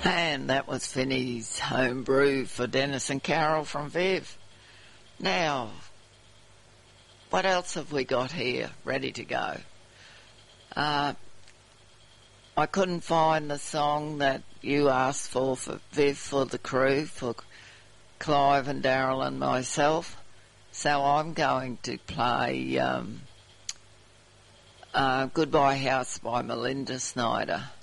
And that was Finney's home brew for Dennis and Carol from Viv. Now, what else have we got here ready to go? I couldn't find the song that you asked for Viv, for the crew, for Clive and Daryl and myself. So I'm going to play Goodbye House by Melinda Snyder.